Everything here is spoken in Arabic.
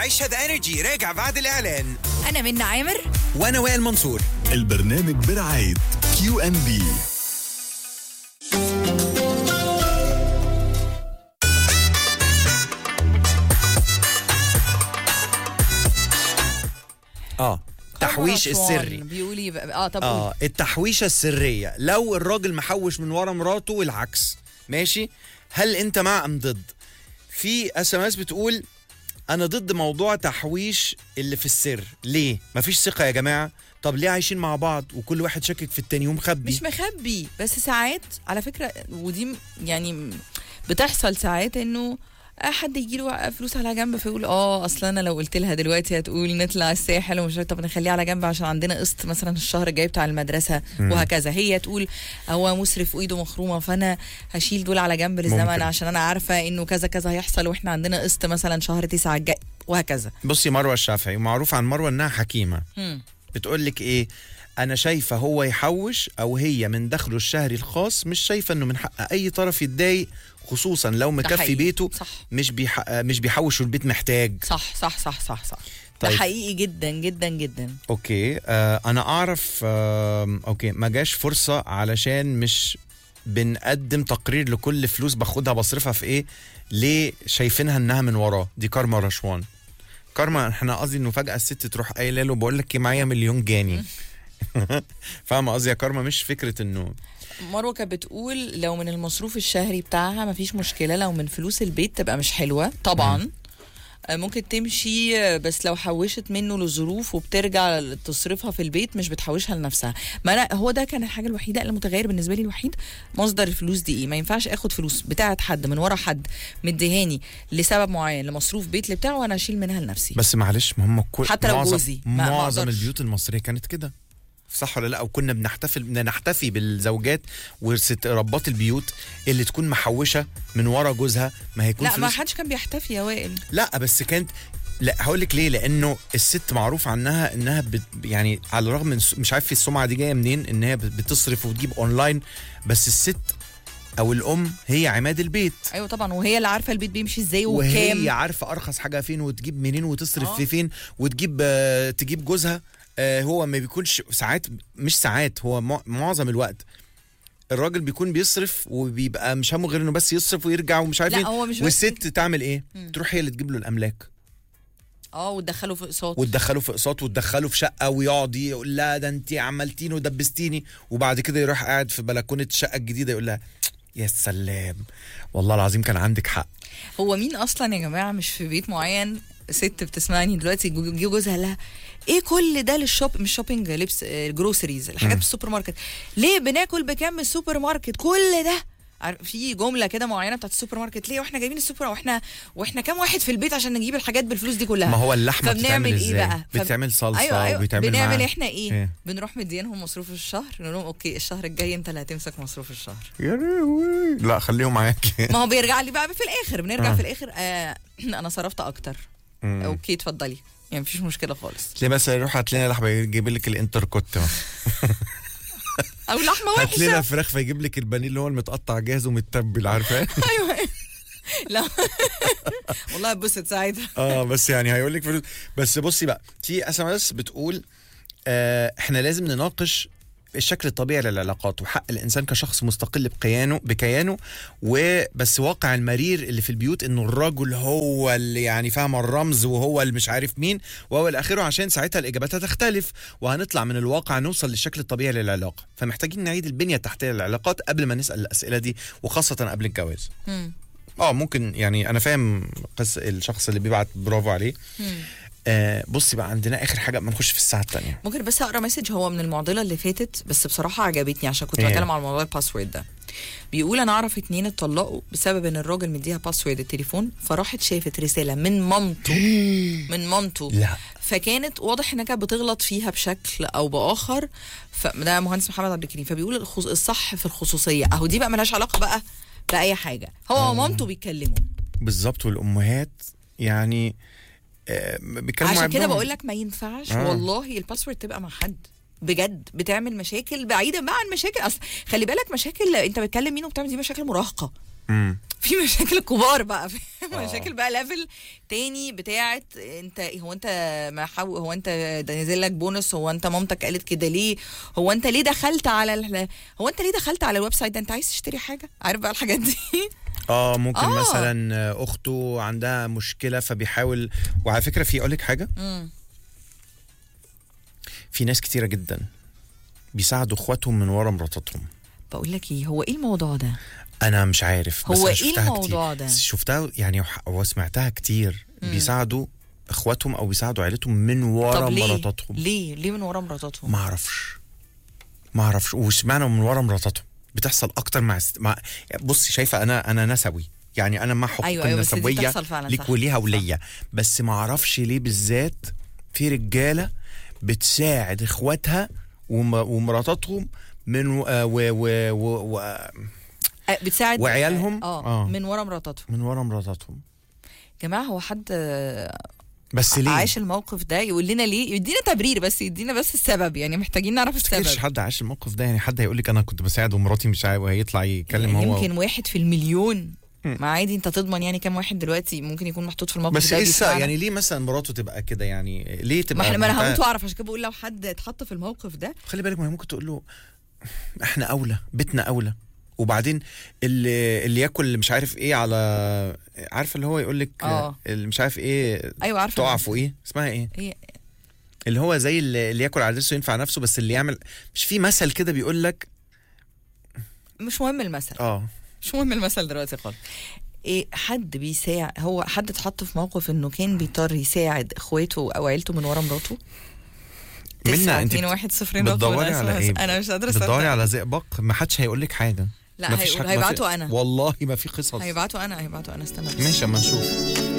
عيشها ذا انرجي راجع بعد الاعلان. أنا منى عامر وانا وائل منصور. البرنامج برعاية QNB. التحويش السري بيقولي طب التحويشة السرية لو الراجل محوش من ورا مراته والعكس، ماشي؟ هل انت مع ام ضد؟ في SMS بتقول انا ضد موضوع تحويش اللي في السر. ليه؟ مفيش ثقة يا جماعة. طب ليه عايشين مع بعض وكل واحد شاكك في التاني ومخبي؟ مش مخبي، بس ساعات على فكرة، ودي يعني بتحصل ساعات، انه حد يجي له فلوس على جنب فيقول اصل انا لو قلت لها دلوقتي هتقول نطلع الساحل ومش طب نخليه على جنب عشان عندنا قسط مثلا الشهر الجاي بتاع المدرسه وهكذا. هي تقول هو مسرف وايده مخرومه فانا هشيل دول على جنب للزمن عشان انا عارفه انه كذا كذا هيحصل واحنا عندنا قسط مثلا شهر 9 الجاي وهكذا. بصي مروه الشافعي معروف عن مروه انها حكيمه. بتقول لك ايه؟ انا شايفه هو يحوش او هي من دخله الشهري الخاص، مش شايفه انه من حق اي طرف يتضايق، خصوصا لو مكفي بيته. صح. مش بيحوش والبيت محتاج. صح صح صح صح صح. طيب. ده حقيقي جدا جدا جدا. اوكي انا اعرف اوكي ما جاش فرصه علشان مش بنقدم تقرير لكل فلوس باخدها بصرفها في ايه، ليه شايفينها انها من وراه. دي كارما رشوان. كارما احنا قصدي انه فجاه الست تروح قايله له بقول لك معايا مليون جنيه. فاهمه قصدي يا كارما؟ مش فكره انه مروه كانت بتقول لو من المصروف الشهري بتاعها مفيش مشكله، لو من فلوس البيت تبقى مش حلوه طبعا. ممكن تمشي، بس لو حوشت منه لظروف وبترجع تصرفها في البيت مش بتحوشها لنفسها. ما أنا هو ده كان الحاجه الوحيده اللي متغير بالنسبه لي الوحيد، مصدر الفلوس دي ايه. ما ينفعش اخد فلوس بتاعه حد من ورا حد مديهاني لسبب معين لمصروف بيت بتاعه وانا اشيل منها لنفسي. بس معلش ما هم حتى لو جوزي معظم البيوت المصريه كانت كده، صح ولا لا؟ وكنا بنحتفي بالزوجات ربات البيوت اللي تكون محوشه من ورا جوزها. ما هيكون لا، ما حدش كان بيحتفي يا وائل. لا بس كانت، لا هقول لك ليه، لانه الست معروف عنها انها يعني على الرغم من مش عارف السمعه دي جايه منين ان هي بتصرف وتجيب اونلاين، بس الست او الام هي عماد البيت. ايوه طبعا، وهي اللي عارفه البيت بيمشي ازاي وكام، وهي عارفه ارخص حاجه فين وتجيب منين وتصرف في فين وتجيب تجيب جوزها. هو ما بيكونش ساعات، مش ساعات، هو معظم الوقت الراجل بيكون بيصرف وبيبقى مش همه غير انه بس يصرف ويرجع ومش عارف ايه، والست تعمل ايه؟ تروح هي اللي تجيب له الاملاك. وتدخله في اقساط وتدخله في شقه ويقعد يقول لها ده انت عملتيني ودبستيني، وبعد كده يروح قاعد في بلكونه الشقه الجديده يقول لها يا سلام والله العظيم كان عندك حق. هو مين اصلا يا جماعه مش في بيت معين ست بتسمعني دلوقتي جوزها لها ايه كل ده للشوب، مش شوبينج، لبس، جروسريز، الحاجات في السوبر ماركت، ليه بناكل بكام من السوبر ماركت كل ده؟ في جمله كده معينه بتاعت السوبر ماركت، ليه واحنا جايبين السوبر واحنا كام واحد في البيت عشان نجيب الحاجات بالفلوس دي كلها؟ ما هو اللحمه فبنعمل ايه بقى؟ بتعمل صلصه. أيوة. بنعمل احنا ايه؟ بنروح مدينهم مصروف الشهر، نقول لهم اوكي الشهر الجاي انت اللي هتمسك مصروف الشهر. يا لهوي لا خليهم معاكي. ما هو بيرجع لي بقى في الاخر، بنرجع في الاخر انا صرفت اكتر. اوكي اتفضلي، يعني مفيش مشكله خالص. ليه بس يروح هات لنا لحمه يجيب لك الانتركوت او لحمه وحشه، هات لنا فراخ فيجيب لك البانيه اللي هو المتقطع جاهز ومتبل، عارفه؟ ايوه لا والله اتبسط ساعتها. بس يعني هيقول لك فلوس. بس بصي بقى، في SMS بتقول احنا لازم نناقش الشكل الطبيعي للعلاقات وحق الانسان كشخص مستقل بكيانه وبس واقع المرير اللي في البيوت انه الرجل هو اللي يعني فاهم الرمز وهو اللي مش عارف مين وهو الاخره، عشان ساعتها الاجابات هتختلف وهنطلع من الواقع نوصل للشكل الطبيعي للعلاقه. فمحتاجين نعيد البنيه التحتيه للعلاقات قبل ما نسال الاسئله دي، وخاصه قبل الجواز. ممكن يعني انا فاهم الشخص اللي بيبعت، برافو عليه. بصي بقى عندنا اخر حاجه ما نخش في الساعه الثانيه. ممكن بس اقرا مسج هو من المعضله اللي فاتت، بس بصراحه عجبتني عشان كنت بتكلم على موضوع الباسورد ده. بيقول انا اعرف 2 اتطلقوا بسبب ان الراجل مديها باسورد التليفون، فراحت شافت رساله من مامته لا. فكانت واضح انها كانت بتغلط فيها بشكل او باخر. فده مهندس محمد عبد الكريم، فبيقول الصح في الخصوصيه اهو، دي بقى ملهاش علاقه بقى باي حاجه، هو ومامته بيتكلموا بالظبط. والامهات يعني عشان كده بقول لك ما ينفعش والله الباسورد تبقى مع حد بجد، بتعمل مشاكل بعيدا بقى عن مشاكل. اصل خلي بالك مشاكل انت بتكلم مين وبتعمل دي مشاكل مراهقه. في مشاكل كبار بقى، في مشاكل بقى ليفل تاني بتاعت انت هو انت هو انت ده نزل لك بونص، هو انت مامتك قالت كده ليه، هو انت ليه دخلت على هو انت ليه دخلت على الويب سايت ده، انت عايز تشتري حاجه، عارف بقى الحاجات دي. ممكن مثلا اخته عندها مشكله فبيحاول. وعلى فكره في اقول لك حاجه، في ناس كتيره جدا بيساعدوا اخواتهم من ورا مراتاتهم. بقول لك ايه، هو ايه الموضوع ده؟ انا مش عارف، بس هو أنا ايه الموضوع كتير. ده؟ شفتها يعني وسمعتها كتير. بيساعدوا اخواتهم او بيساعدوا عائلتهم من ورا مراتاتهم. ليه من ورا مراتاتهم؟ ما اعرفش وسمعنا من ورا مراتاتهم بتحصل اكتر مع بصي شايفه انا نسوي، يعني انا مع حقوق النسويه ليك وليها وليا، بس ما اعرفش ليه بالذات في رجاله بتساعد اخواتها ومراتاتهم من بتساعد وعيالهم من ورا مراتاتهم. جماعه هو حد بس ليه عاش الموقف ده يقول لنا ليه، يدينا تبرير، بس يدينا بس السبب، يعني محتاجين نعرف السبب. مش حد عاش الموقف ده، يعني حد هيقول لك انا كنت بساعد ومراتي مش عارف، وهيطلع يتكلم يعني هو يمكن 1 في المليون. ما عادي، انت تضمن يعني كم واحد دلوقتي ممكن يكون محطوط في الموقف بس ده. بس يعني ليه مثلا مراته تبقى كده، يعني ليه تبقى ما انا هموت واعرف، عشان كده بقول لو حد اتحط في الموقف ده خلي بالك، ما هي ممكن تقول له احنا اولى، بيتنا اولى، وبعدين اللي ياكل مش عارف ايه على، عارفه اللي هو يقول لك اللي مش عارف ايه، ايوه عارفه تقع فوق ايه اسمها ايه اللي هو زي اللي ياكل على نفسه ينفع نفسه، بس اللي يعمل، مش في مثل كده بيقول لك، مش مهم المثل، مش مهم المثل دلوقتي خالص. ايه، حد بيساعد، هو حد اتحط في موقف انه كان بيضطر يساعد اخواته او عيلته من ورا مراته. منا انت 2-1-0 بتدوري على ايه؟ انا مش قادره اصدق. بتدوري على زئبق، ما حدش هيقول لك حاجه. لا هيبعتوا انا، والله ما في قصص. هيبعتوا انا استنى بس. ماشي اما نشوف.